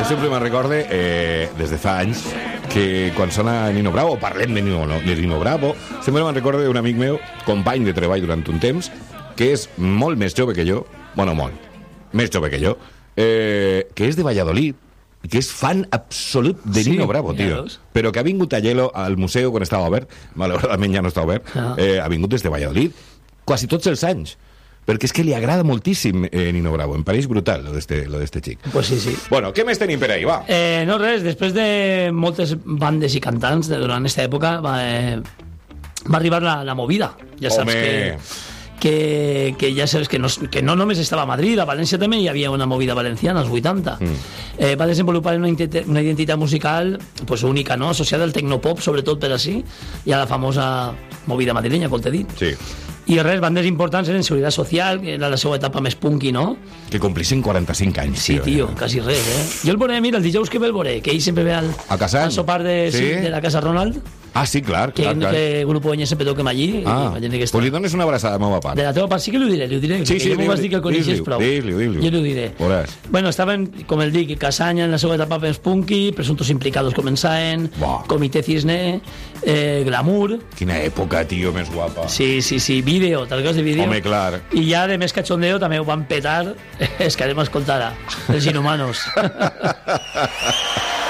sempre me'n recorde, des de fa anys, que quan sona Nino Bravo, o parlem de Nino Bravo, sempre me'n recorde d'un amic meu, company de treball durant un temps, que és molt més jove que jo, més jove que jo, que és de Valladolid, que és fan absolut de Nino Bravo, tio. Però que ha vingut a Llelo, al museu, quan estava obert, malauradament ja no està obert, ha vingut des de Valladolid quasi tots els anys. Perquè és que li agrada moltíssim Nino Bravo. Em pareix brutal, lo d'este xic. Pues sí. Bueno, què més tenim per ahí, va? No res, després de moltes bandes i cantants durant aquesta època va arribar la movida. Ja saps que ja sabes que no només estava a Madrid, a València també hi havia una movida valenciana als 80. Va desenvolupar una identitat musical pues, única, no? Associada al tecnopop, sobretot per així, i a la famosa movida madrilenya, com t'he dit. Sí. I res, bandes importants eren Seguridad Social, que era la seva etapa més punky, no? Que complissin 45 anys. Sí, tio, quasi res, Jo el veuré, mira, el dijous que ve el veuré, que ell sempre ve al sopar de la Casa Ronald. Ah, sí, clar. Que Grupo Eñe sempre toquem allí. Pues li dones una abraçada a la meva part. De la teva part sí que li ho diré. Sí, ja m'ho vas dir que el coneixes prou. Digue-li. Jo li ho diré. Bueno, estaven, com el dic, Casanya en la seva etapa més punky, Presuntos Implicados començaven, Comité Cisne, Glamour. Quina època, tio, més guapa. Sí, vídeo, tal cas de vídeo. Home, clar. I ja de més cachondeo també ho van petar, és que anem a escoltar els Inhumanos.